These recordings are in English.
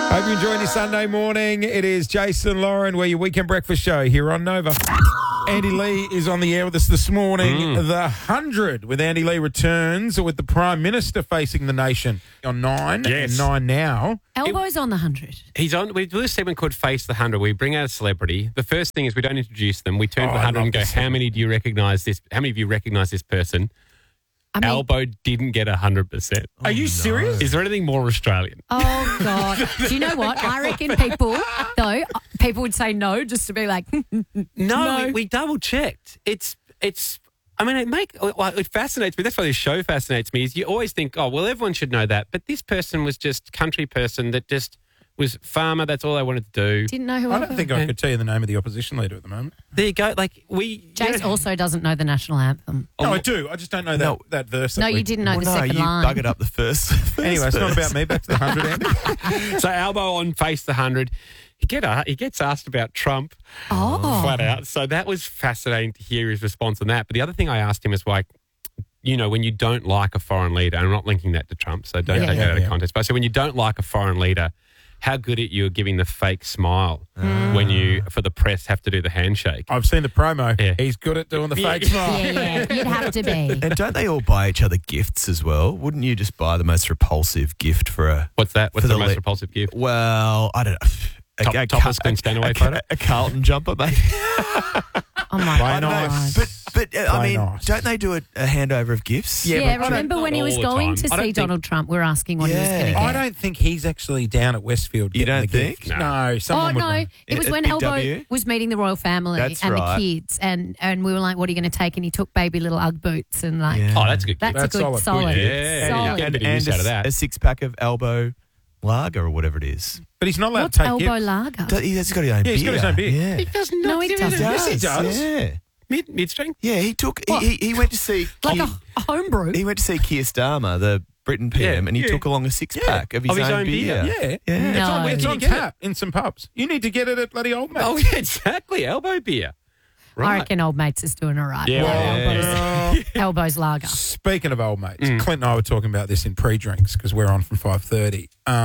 Hope you're enjoying your Sunday morning. It is Jason Lauren. We're your weekend breakfast show here on Nova. Andy Lee is on the air with us this morning. The 100 with Andy Lee returns with the Prime Minister facing the nation on 9 and 9 now. Elbo's on the 100. He's on. We do a segment called Face the 100. We bring out a celebrity. The first thing is we don't introduce them. We turn to the 100 and go, how many do you recognise this? How many of you recognise this person? Elbo didn't get 100%. Are you serious? Is there anything more Australian? Oh, God. Do you know what? I reckon people would say no just to be like, No. We double-checked. It fascinates me. That's why this show fascinates me, is you always think, oh, well, everyone should know that. But this person was just country person that just was farmer. That's all they wanted to do. Didn't know who I don't think I could tell you the name of the opposition leader at the moment. There you go. Jace also doesn't know the national anthem. No, I do. I just don't know that verse. No, you didn't know the second you line. buggered up the first. Anyway, it's not about me. Back to the 100, Andy. So Elbo on Face the 100. He gets asked about Trump flat out. So that was fascinating to hear his response on that. But the other thing I asked him is like, you know, when you don't like a foreign leader, and I'm not linking that to Trump, so don't take that out of context. But so when you don't like a foreign leader, how good at you are giving the fake smile when you, for the press, have to do the handshake. I've seen the promo. Yeah. He's good at doing the fake smile. Yeah, you'd have to be. And don't they all buy each other gifts as well? Wouldn't you just buy the most repulsive gift for a... What's that? What's for the the most repulsive gift? Well, I don't know. Topless Glenn Stanaway photo? A Carlton jumper, mate. Oh, my Why God. not? But I mean, nice. don't they do a handover of gifts? Yeah, but remember when he was all the going time. to I don't see think- Donald Trump, we were asking what he was going to get. I don't think he's actually down at Westfield. You getting don't the think? gift. No. No, someone would no, know. it was At when Big Elbo W? was meeting the royal family That's and right. the kids, and we were like, "What are you going to take?" And he took baby little UGG boots and like, Yeah. Oh, that's a good gift. that's a good, That's solid, Yeah. solid. Yeah. Get a use out of that. a six-pack of Elbow lager or whatever it is. But he's not allowed What's to take Elbo gifts. lager? He's got his own beer. Yeah, he's got his own beer. Yeah. He does not. No, he doesn't. Yes, he does. Yeah. Mid-strength? Yeah, he took. What? He went to see. Like Keir, a homebrew. he went to see Keir Starmer, the Britain PM, and he took along a six-pack of his own beer. Yeah. Yeah. No. It's Can on you get tap in some pubs. You need to get it at bloody Old Mates. Oh, yeah, exactly. Elbow beer. I Right. reckon Old Mates is doing all right. Yeah, Well, Elbo's lager. Speaking of Old Mates, Clint and I were talking about this in pre-drinks because we're on from 5:30.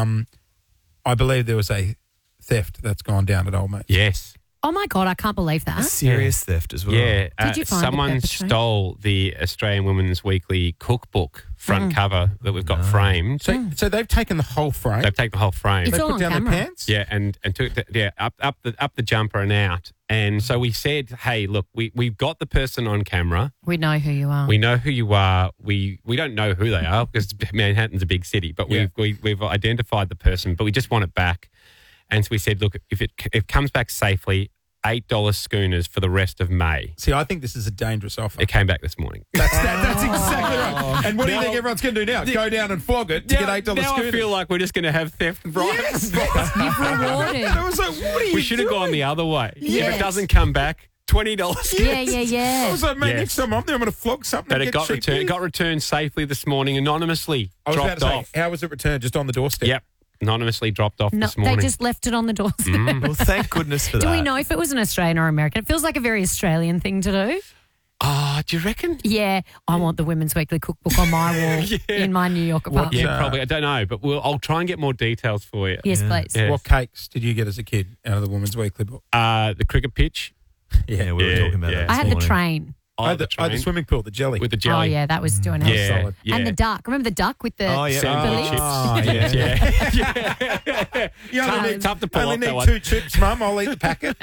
I believe there was a theft that's gone down at Old Mates. Yes. Oh my God, I can't believe that. Serious theft as well. Yeah. Did you find the someone perpetrator? stole the Australian Women's Weekly cookbook front cover that we've got framed. So they've taken the whole frame. They've taken the whole frame. It's They all put on down camera. their pants. Yeah, and took up the jumper and out. And so we said, hey, look, we've got the person on camera. We know who you are. We know who you are. We don't know who they are because Manhattan's a big city, but we've identified the person, but we just want it back. And so we said, look, if it comes back safely, $8 schooners for the rest of May. See, I think this is a dangerous offer. It came back this morning. That's exactly right. And what do you think everyone's going to do now? Go down and flog it to get $8 Now schooners. I feel like we're just going to have theft right. Yes. You've rewarded. I was like, what are you We should have doing? gone the other way. If Yes. it doesn't come back, $20. Yeah. I was like, mate, Yes. next time I'm there, I'm going to flog something. But and it get got cheap returned. It beer. got returned safely this morning, anonymously I was about dropped to off. say, how was it returned? Just on the doorstep? Yep, anonymously dropped off No, this morning. they just left it on the doorstep. Well, thank goodness for Do that. we know if it was an Australian or American? It feels like a very Australian thing to do. Do you reckon? Yeah, I want the Women's Weekly cookbook on my wall in my New York apartment. Yeah, probably. I don't know, but I'll try and get more details for you. Yes, please. Yeah. What cakes did you get as a kid out of the Women's Weekly book? The cricket pitch. Yeah, we were talking about yeah. that. I this had the morning. train. I had the swimming pool, the jelly. with the jelly. Oh, yeah, that was doing it. Yeah, solid. yeah. And the duck. Remember the duck with the Oh, yeah. Sandwich belly? chips. yeah. You only need, Tough to pull only off that need one. 2 chips, Mum. I'll eat the packet.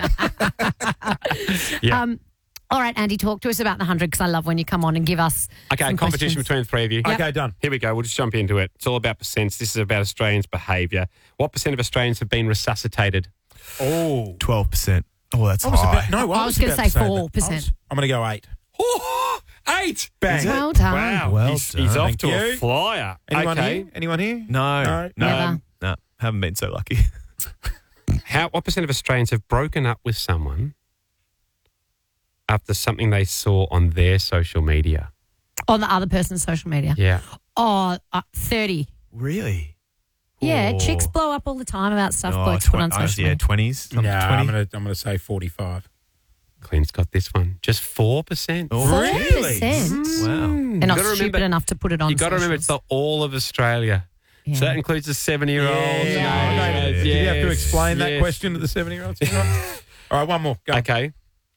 Yeah. All right, Andy, talk to us about the 100 because I love when you come on and give us Okay, some competition questions. between the three of you. Okay, done. Here we go. We'll just jump into it. It's all about percents. This is about Australians' behaviour. What percent of Australians have been resuscitated? Oh. 12%. Oh, that's I was high. about, no, I was gonna about to say that. 4%. I'm going to go 8. Oh, 8. Bang. Well done. Wow. Well he's done. off Thank to a you. flyer. Anyone okay. here? Anyone here? No. Never. No, haven't been so lucky. What percent of Australians have broken up with someone after something they saw on their social media? On the other person's social media. Yeah. Oh, 30. Really? Yeah, Oh. chicks blow up all the time about stuff Oh, blokes put on social yeah, media. 20s. No, I'm 20. going to say 45. Clint's got this one. Just 4%. Oh, 4%. Wow. They're not gotta stupid remember- enough to put it on You've got to remember, socials. it's the all of Australia. Yeah. So that includes the 7-year-olds. Yeah. Did you have to explain that question to the 7-year-olds? All right, one more. Go. Okay.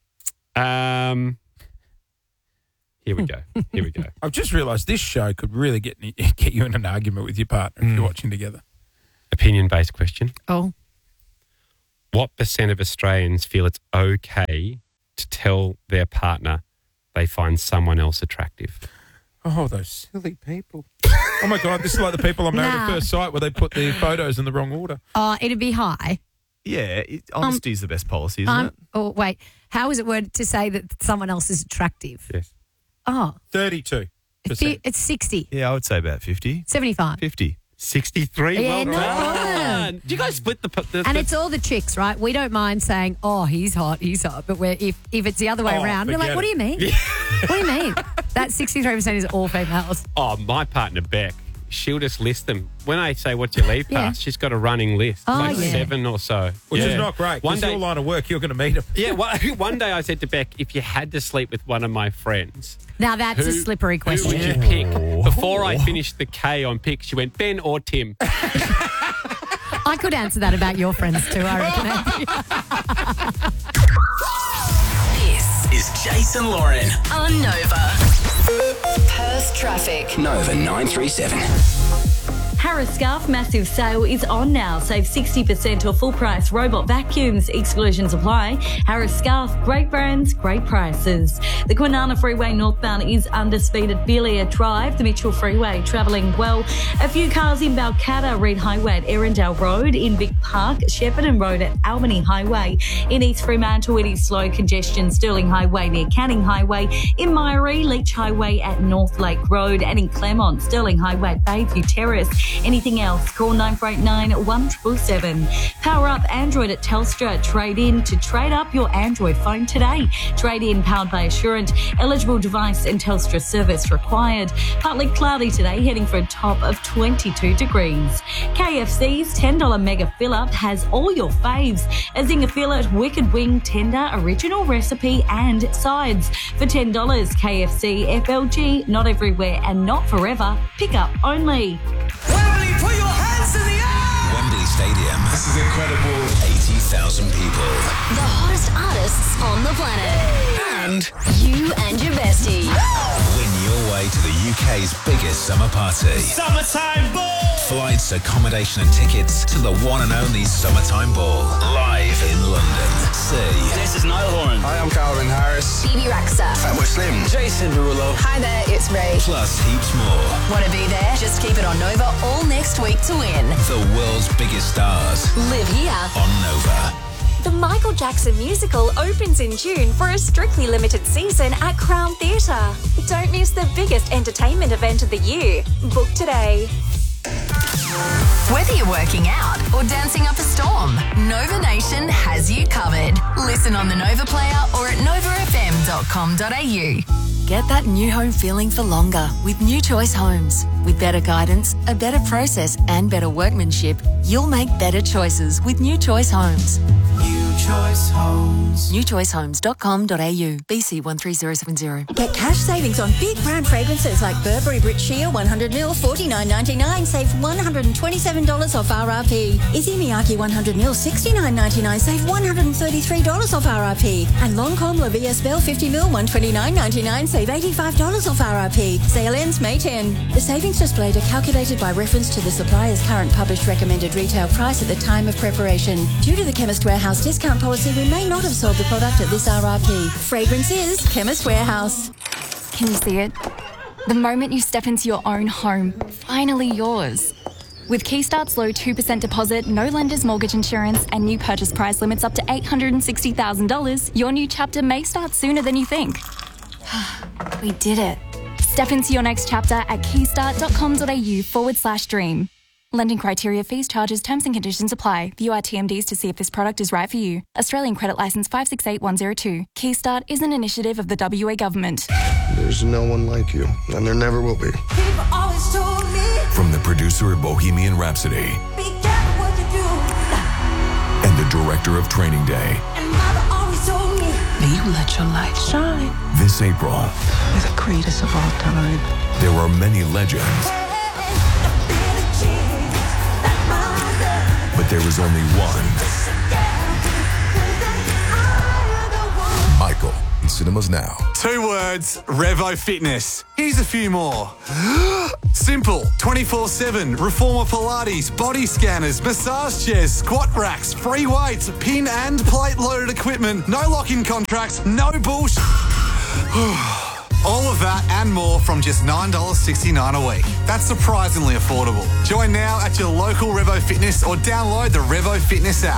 Here we go. I've just realised this show could really get you in an argument with your partner if you're watching together. Opinion-based question. Oh. What % of Australians feel it's okay to tell their partner they find someone else attractive? Oh, those silly people. Oh, my God, this is like the people on Married at First Sight where they put the photos in the wrong order. Oh, it'd be high. Yeah, honesty is the best policy, isn't it? Oh, wait. How is it worded to say that someone else is attractive? Yes. Oh. 32%. It's 60. Yeah, I would say about 50. 75. 50. 63. Yeah, Well no done. problem. Do you guys split the And it's all the chicks, right? We don't mind saying, oh, he's hot. But if it's the other way around, we're like, forget what do you mean? What do you mean? That 63% is all females. Oh, my partner, Beck, she'll just list them. When I say, what's your leave pass, she's got a running list. Oh, like yeah. 7 or so. Which is not great. One Because day, your line of work, you're going to meet them. yeah, one day I said to Beck, if you had to sleep with one of my friends, Now, that's a slippery who would question. you pick? Before I finished the K on pick, she went, Ben or Tim. I could answer that about your friends too, I reckon. This is Jason Lauren on Nova. Perth traffic. Nova 937. Harris Scarf massive sale is on now. Save 60% off full price robot vacuums. Exclusions apply. Harris Scarf, great brands, great prices. The Kwinana Freeway northbound is under speed at Belia Drive. The Mitchell Freeway travelling well. A few cars in Balcatta, Reed Highway at Erindale Road. In Vic Park, Shepparton Road at Albany Highway. In East Fremantle, it is slow congestion. Stirling Highway near Canning Highway. In Myrie, Leach Highway at North Lake Road. And in Claremont, Stirling Highway at Bayview Terrace. Anything else? Call 9489 1777. Power up Android at Telstra. Trade in to trade up your Android phone today. Trade in powered by Assurant. Eligible device and Telstra service required. Partly cloudy today, heading for a top of 22 degrees. KFC's $10 mega fill-up has all your faves. A zinger fillet, wicked wing, tender, original recipe and sides. For $10, KFC, FLG, not everywhere and not forever. Pick up only. Wembley, put your hands in the air! Wembley Stadium. This is incredible. 80,000 people. The hottest artists on the planet. And You and your bestie. win your way to the UK's biggest summer party. Summertime ball! Flights, accommodation and tickets to the one and only Summertime Ball. Live in London. See This is Niall Horan. Hi, I'm Calvin Harris. Phoebe Raxa. Fatboy Slim. Jason Derulo. Hi there, it's Ray. Plus heaps more. Want to be there? Just keep it on Nova all next week to win. The world's biggest stars Live here. on Nova. The Michael Jackson musical opens in June for a strictly limited season at Crown Theatre. Don't miss the biggest entertainment event of the year. Book today. Whether you're working out or dancing up a storm, Nova Nation has you covered. Listen on the Nova Player or at novafm.com.au. Get that new home feeling for longer with New Choice Homes. With better guidance, a better process and better workmanship, you'll make better choices with New Choice Homes. New Choice Homes. newchoicehomes.com.au. BC 13070. Get cash savings on big brand fragrances like Burberry Brit Sheer 100ml, $49.99. Save $127 off RRP. Izzy Miyake 100ml, $69.99. Save $133 off RRP. And Lancôme La Vie Belle 50ml, $129.99. Save $85 off RRP. Sale ends May 10. The savings displayed are calculated by reference to the supplier's current published recommended retail price at the time of preparation. Due to the Chemist Warehouse discount policy, we may not have sold the product at this RRP. Fragrance is Chemist Warehouse. Can you see it? The moment you step into your own home, finally yours. With Keystart's low 2% deposit, no lender's mortgage insurance, and new purchase price limits up to $860,000, your new chapter may start sooner than you think. We did it. Step into your next chapter at keystart.com.au/dream. Lending criteria, fees, charges, terms and conditions apply. View our TMDs to see if this product is right for you. Australian Credit Licence 568102. Keystart is an initiative of the WA Government. There's no one like you, and there never will be. People always told me, From the producer of Bohemian Rhapsody be careful what you do. and the director of Training Day, And mother always told me, You let your light shine. this April, You're the greatest of all time. there are many legends hey, Billie Jean. But there is only one. Michael, in cinemas now. 2 words, Revo Fitness. Here's a few more. Simple, 24/7, Reformer Pilates, body scanners, massage chairs, squat racks, free weights, pin and plate loaded equipment, no lock-in contracts, no bullshit. All of that and more from just $9.69 a week. That's surprisingly affordable. Join now at your local Revo Fitness or download the Revo Fitness app.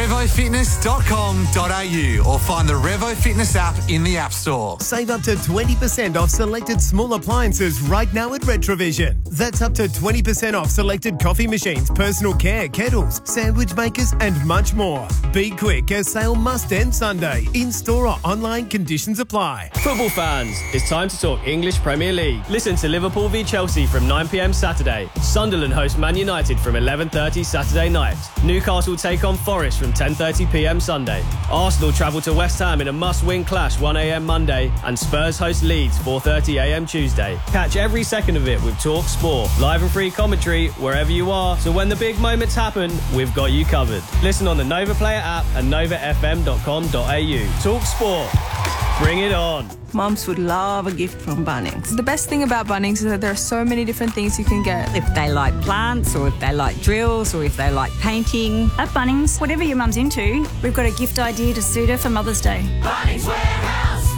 RevoFitness.com.au or find the Revo Fitness app in the App Store. Save up to 20% off selected small appliances right now at Retrovision. That's up to 20% off selected coffee machines, personal care, kettles, sandwich makers and much more. Be quick as sale must end Sunday. In-store or online, conditions apply. Football fans, it's time to talk English Premier League. Listen to Liverpool v Chelsea from 9 p.m. Saturday. Sunderland host Man United from 11:30 Saturday night. Newcastle take on Forest from 10:30 p.m. Sunday. Arsenal travel to West Ham in a must-win clash 1 a.m. Monday, and Spurs host Leeds 4:30 a.m. Tuesday. Catch every second of it with Talk Sport, live and free commentary wherever you are. So when the big moments happen, we've got you covered. Listen on the Nova Player app and novafm.com.au. Talk Sport. Bring it on. Mums would love a gift from Bunnings. The best thing about Bunnings is that there are so many different things you can get. If they like plants, or if they like drills, or if they like painting. At Bunnings, whatever your mum's into, we've got a gift idea to suit her for Mother's Day. Bunnings Warehouse.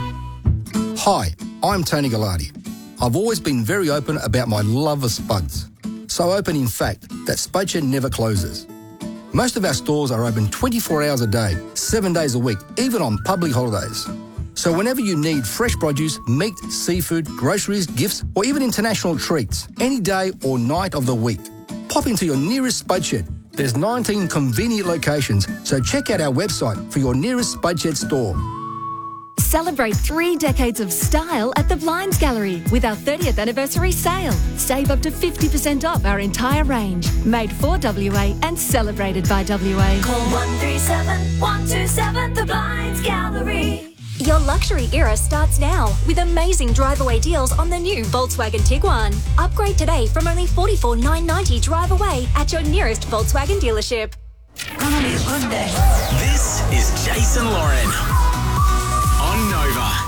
Hi, I'm Tony Gallardi. I've always been very open about my love of spuds. So open, in fact, that Spudshed never closes. Most of our stores are open 24 hours a day, 7 days a week, even on public holidays. So whenever you need fresh produce, meat, seafood, groceries, gifts, or even international treats, any day or night of the week, pop into your nearest Spudshed. There's 19 convenient locations, so check out our website for your nearest Spudshed store. Celebrate 3 decades of style at the Blinds Gallery with our 30th anniversary sale. Save up to 50% off our entire range. Made for WA and celebrated by WA. Call 137 127 The Blinds Gallery. Your luxury era starts now with amazing drive-away deals on the new Volkswagen Tiguan. Upgrade today from only $44,990 drive away at your nearest Volkswagen dealership. This is Jason Lauren on Nova.